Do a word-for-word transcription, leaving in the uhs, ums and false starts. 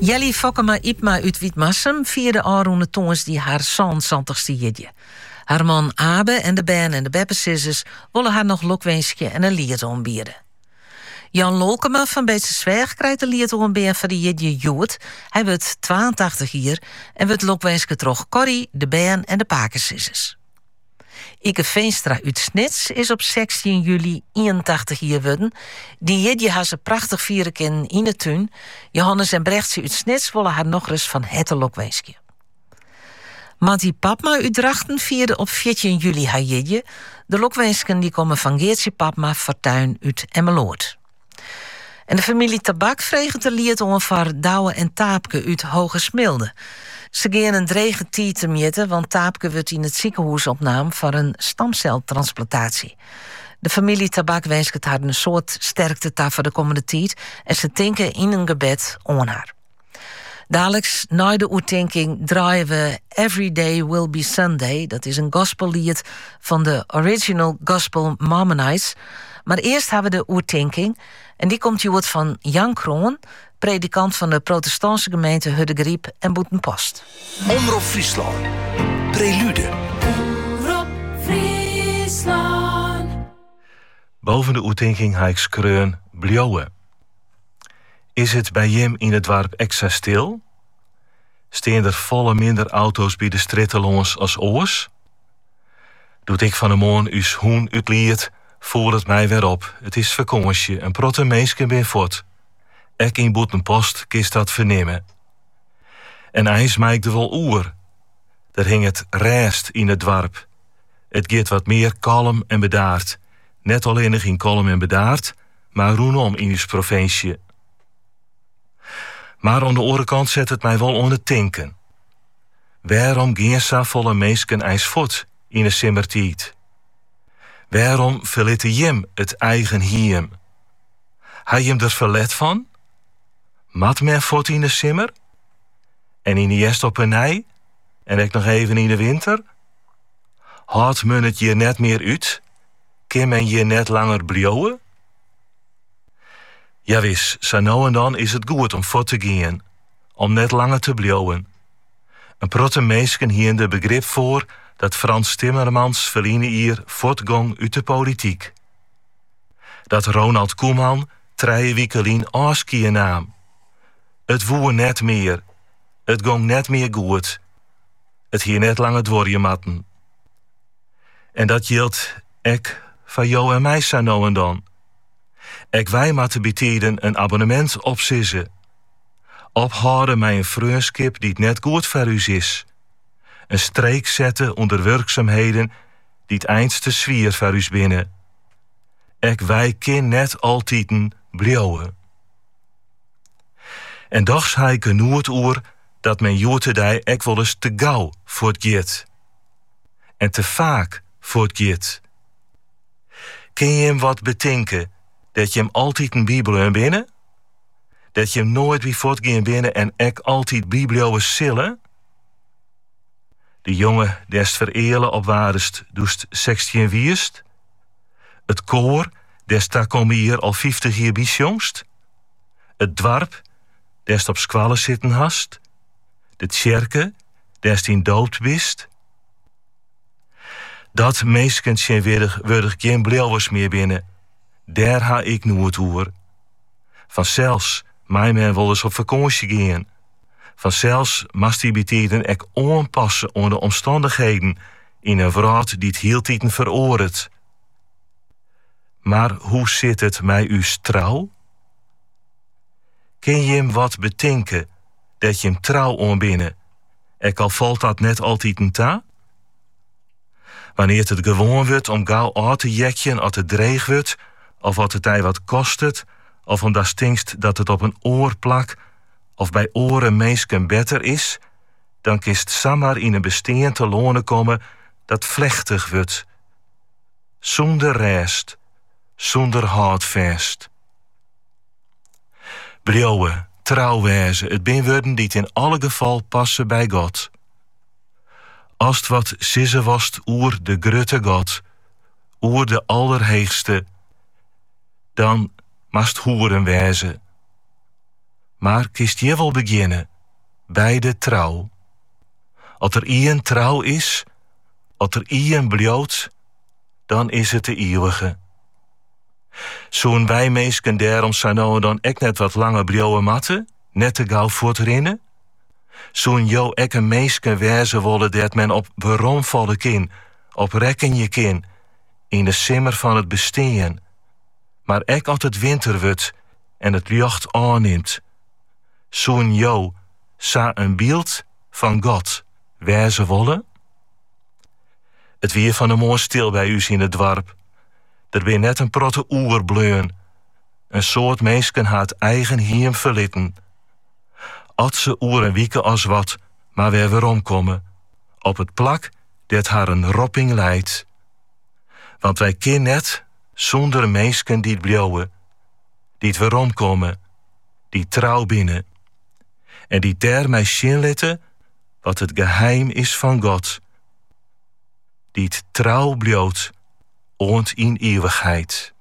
Jelly Fokkema Ipma uit Witmassum vierde Aroene Tongens die haar zandsantigste jidje. Haar man Abe en de Ben en de Beppesissers willen haar nog lokwenskje en een lied ombieden. Jan Lolkema van Beetse Zwerg krijgt een lied ombieden van de jidje Joet. Hij wordt tweeëntachtig hier en wordt lokwenske troch Corrie, de Ben en de Pakensissers. Ike Veenstra uit Snits is op zestien juli eenentachtig jaar worden. Die jidje had ze prachtig vieren kennen in de tuin. Johannes en Brechtse uit Snits willen haar nog eens van het lokwenskje. Matti Papma uit Drachten vierde op veertien juli haar jidje. De lokwensken die komen van Geertje Papma, Fortuin uit Emmeloord. En de familie Tabak vreegt de lied om van Douwe en Taapke uit Hoge Smilde. Ze gaan een drege tijd te meten, want Taapke wordt in het ziekenhuis opname voor een stamceltransplantatie. De familie Tabak wenst het haar een soort sterkte ta voor de komende tijd en ze denken in een gebed aan haar. Dadelijks, na de oertenking, draaien we Every Day Will Be Sunday. Dat is een gospellied van de Original Gospel Mammonites. Maar eerst hebben we de oertenking en die komt uit van Jan Kroon, predikant van de protestantse gemeente Huddegriep en Boetenpost. Omroep Friesland. Prelude. Omroep Friesland. Boven de oertenking ga ik skreun Bljowe. Is het bij Jim in het dorp extra stil? Steen er volle minder auto's bij de strittelons als oors? Doet ik van de morgen us hoen uitliet, voer het mij weer op. Het is vakantie, een protte meesken ben fort. Ek in Boetenpost kist dat vernemen. En ijs maakte wel oer. Er hing het rijst in het dorp. Het gaat wat meer kalm en bedaard. Net alleen nog in kalm en bedaard, maar roenom in uw provincie. Maar aan de andere kant zet het mij wel onder tinken. Waarom gaan zo volle meesken ijs voort in de simmertijd? Waarom verlitte Jim het eigen hiem? Hij hem er verlet van? Mat men voort in de simmer? En in de jest op een nij? En ik nog even in de winter? Houdt men het je net meer uit? Kan men je net langer bljowen? Ja wis, zo nou en dan is het goed om voort te gaan. Om net langer te bljowen. Een protte meesken hier de begrip voor dat Frans Timmermans verliezen hier voortgang uit de politiek. Dat Ronald Koeman treie wiekelien afskieën naam. Het woe net meer. Het gong net meer goed. Het hier net langer dworje matten. En dat geldt ek van jou en mij zo nou en dan. Ek wij matten beteden een abonnement opzissen. Ophouden mij een vreunskip die het net goed voor u is. Een streek zetten onder werkzaamheden die het eindste zwier voor u binnen. Ek wij kin net altieten bljowen. En doch hij ik genoeg oer dat men joertedij ek wel eens te gauw voor het giet. En te vaak voor het giet. Kun je hem wat betinken dat je hem altijd een bibel in binnen? Dat je hem nooit wie voortgaan binnen en ek altijd biblioën zillen? De jongen des vereerlen op waarest doest zestien wierst. Het koor des daar kom hier al vijftig jaar bijsjongst. Het dwarp des op squallen zitten hast. De tjerke des in doopt bist. Dat meeskens zijn würdig geen blauwers meer binnen. Daar ha ik nu het oer. Vanzelfs, mij men wil eens op vakantie gaan. Vanzelfs mast die betiden ek aanpassen aan de omstandigheden in een vrouw die het heel tieten veroordet. Maar hoe zit het mij uw trouw? Kun je hem wat betinken dat je hem trouw aanbinnen? Ek al valt dat net altijd een ta? Wanneer het gewoon wordt om gauw uit te jekjen als het dreig wordt, of wat het hij wat kost het, of omdat stinkst dat het op een oor plak, of bij oren meesken beter is, dan kist samar in een besteen te lonen komen dat vlechtig wordt. Zonder rest, zonder houdvast. Bljowe, trouwwijze, het ben woorden die in alle geval passen bij God. Als het wat sisse was oer de grutte God, oer de allerheegste, dan mast hoeren wijzen. Maar kiest je wel beginnen bij de trouw. Als er ien trouw is, als er ien bloot, dan is het de eeuwige. Zo'n wij meesken daarom zijn nou dan ek net wat langer blauwe matten, net te gauw voortrennen. Zo'n jou ek een meesken wijzen willen dat men op waarom vallen kin, op rekken je kin, in de simmer van het besteen. Maar ek als het winter wordt en het licht aanneemt. Zo'n jou sa een beeld van God wijzen willen. Het weer van de mooi stil bij u in het dorp. Er weer net een protte oer bleun. Een soort meesken haat eigen hiem verlitten. Als ze oeren wieken als wat, maar weer weerom komen. Op het plak dat haar een ropping leidt. Want wij ken net zonder meesken die het blauwen, die het weerom komen, die trouw binnen. En die der mij shinlitten wat het geheim is van God. Die het trouw bloot, oont in eeuwigheid.